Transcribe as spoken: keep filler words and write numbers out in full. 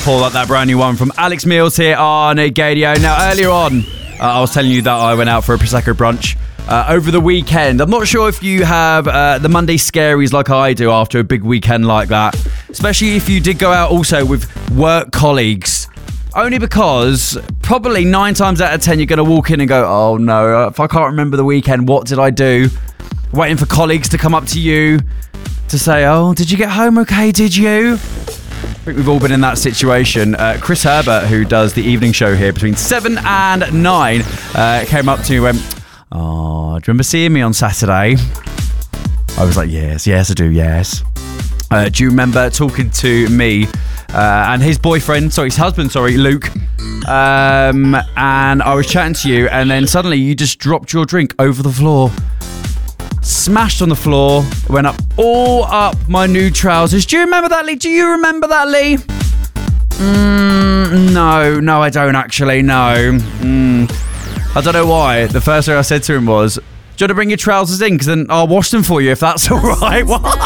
Paul, like that brand new one from Alex Mills here on Gadio. Now, earlier on, uh, I was telling you that I went out for a Prosecco brunch uh, over the weekend. I'm not sure if you have uh, the Monday scaries like I do after a big weekend like that, especially if you did go out also with work colleagues. Only because probably nine times out of ten, you're going to walk in and go, oh no, if I can't remember the weekend, what did I do? Waiting for colleagues to come up to you to say, oh, did you get home okay, did you? I think we've all been in that situation. Uh, Chris Herbert, who does the evening show here between seven and nine, uh, came up to me and went, oh, do you remember seeing me on Saturday? I was like, yes, yes, I do, yes. Uh, do you remember talking to me uh, and his boyfriend, sorry, his husband, sorry, Luke, um, and I was chatting to you, and then suddenly you just dropped your drink over the floor, smashed on the floor, went up all up my new trousers. Do you remember that, Lee? Do you remember that, Lee? Mm, no, no, I don't actually, no. Mm. I don't know why. The first thing I said to him was, do you want to bring your trousers in? Because then I'll wash them for you if that's all right. What?